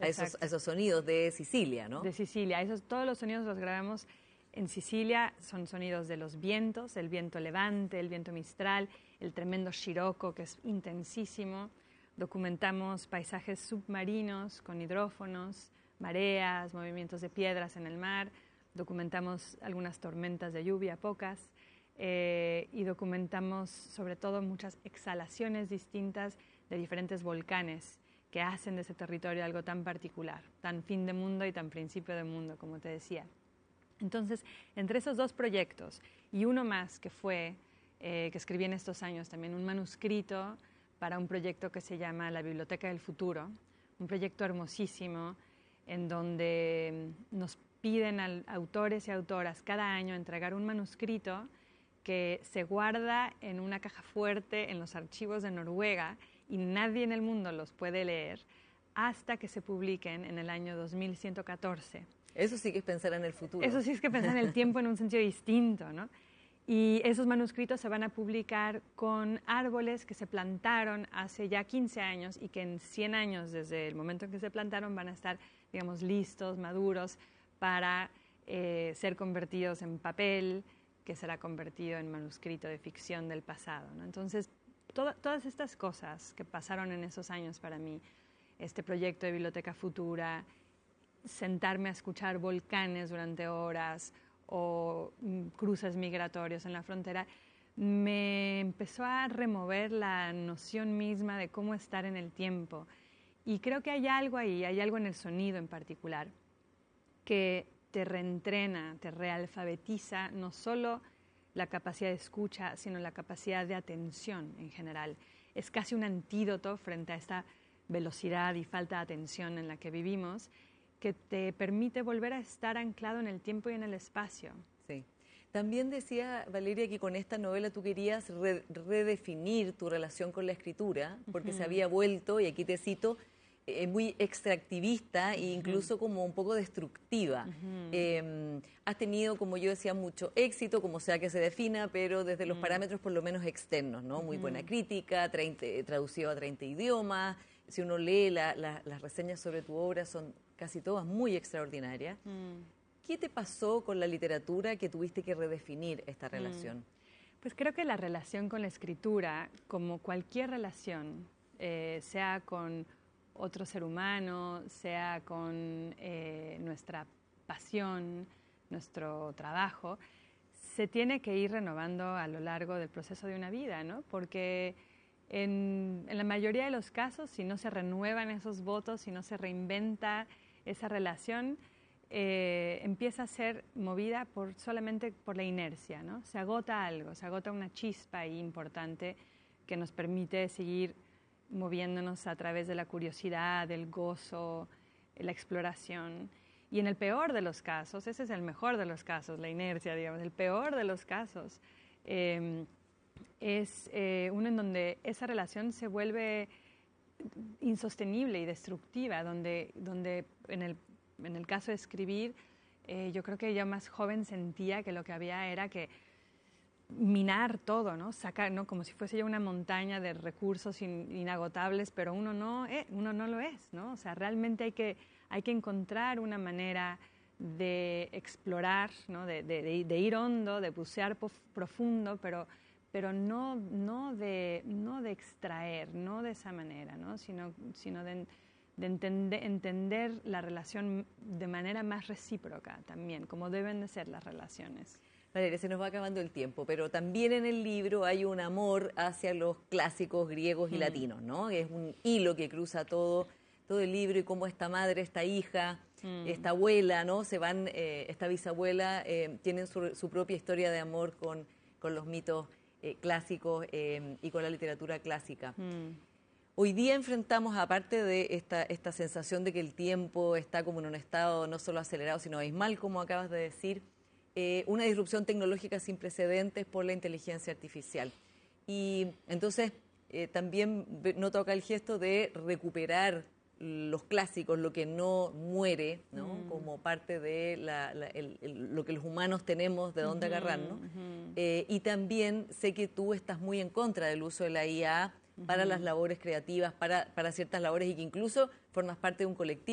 a esos sonidos de Sicilia, ¿no? De Sicilia. Todos los sonidos los grabamos en Sicilia. Son sonidos de los vientos, el viento levante, el viento mistral, el tremendo scirocco, que es intensísimo. Documentamos paisajes submarinos con hidrófonos, mareas, movimientos de piedras en el mar. Documentamos algunas tormentas de lluvia, pocas. Y documentamos sobre todo muchas exhalaciones distintas de diferentes volcanes que hacen de ese territorio algo tan particular, tan fin de mundo y tan principio de mundo, como te decía. Entonces, entre esos dos proyectos y uno más que fue, que escribí en estos años también, un manuscrito para un proyecto que se llama La Biblioteca del Futuro, un proyecto hermosísimo en donde nos piden a autores y autoras cada año entregar un manuscrito que se guarda en una caja fuerte en los archivos de Noruega y nadie en el mundo los puede leer hasta que se publiquen en el año 2114. Eso sí que es pensar en el futuro. Eso sí es que pensar en el tiempo en un sentido distinto, ¿no? Y esos manuscritos se van a publicar con árboles que se plantaron hace ya 15 años y que en 100 años desde el momento en que se plantaron van a estar, digamos, listos, maduros para ser convertidos en papel, que será convertido en manuscrito de ficción del pasado, ¿no? Entonces, todas estas cosas que pasaron en esos años para mí, este proyecto de Biblioteca Futura, sentarme a escuchar volcanes durante horas o cruces migratorios en la frontera, me empezó a remover la noción misma de cómo estar en el tiempo. Y creo que hay algo ahí, hay algo en el sonido en particular, que te reentrena, te realfabetiza no solo la capacidad de escucha, sino la capacidad de atención en general. Es casi un antídoto frente a esta velocidad y falta de atención en la que vivimos, que te permite volver a estar anclado en el tiempo y en el espacio. Sí. También decía Valeria que con esta novela tú querías redefinir tu relación con la escritura, porque se había vuelto, y aquí te cito, muy extractivista e incluso como un poco destructiva. Has tenido, como yo decía, mucho éxito, como sea que se defina, pero desde los parámetros por lo menos externos, ¿no? Muy buena crítica, traducido a 30 idiomas. Si uno lee las reseñas sobre tu obra, son casi todas muy extraordinarias. ¿Qué te pasó con la literatura que tuviste que redefinir esta relación? Pues creo que la relación con la escritura, como cualquier relación, sea con otro ser humano, sea con nuestra pasión, nuestro trabajo, se tiene que ir renovando a lo largo del proceso de una vida, ¿no? Porque en la mayoría de los casos, si no se renuevan esos votos, si no se reinventa esa relación, empieza a ser movida solamente por la inercia, ¿no? Se agota algo, se agota una chispa ahí importante que nos permite seguir moviéndonos a través de la curiosidad, el gozo, la exploración. Y en el peor de los casos, ese es el mejor de los casos, la inercia, digamos, el peor de los casos, es uno en donde esa relación se vuelve insostenible y destructiva, donde en el caso de escribir, yo creo que yo más joven sentía que lo que había era que minar todo, ¿no? Sacar, ¿no? Como si fuese ya una montaña de recursos inagotables, pero uno no lo es, ¿no? O sea, realmente hay que encontrar una manera de explorar, ¿no? de ir hondo, de bucear profundo, pero no de extraer, no de esa manera, ¿no? sino de entender la relación de manera más recíproca también, como deben de ser las relaciones. Valeria, se nos va acabando el tiempo, pero también en el libro hay un amor hacia los clásicos griegos y latinos, ¿no? Es un hilo que cruza todo el libro, y cómo esta madre, esta hija, esta abuela, ¿no? Esta bisabuela, tienen su propia historia de amor con los mitos clásicos y con la literatura clásica. Hoy día enfrentamos, aparte de esta sensación de que el tiempo está como en un estado no solo acelerado, sino abismal, como acabas de decir, una disrupción tecnológica sin precedentes por la inteligencia artificial. Y entonces también noto acá el gesto de recuperar los clásicos, lo que no muere, ¿no? Como parte de lo que los humanos tenemos de dónde agarrarnos. Y también sé que tú estás muy en contra del uso de la IA para las labores creativas, para ciertas labores, y que incluso formas parte de un colectivo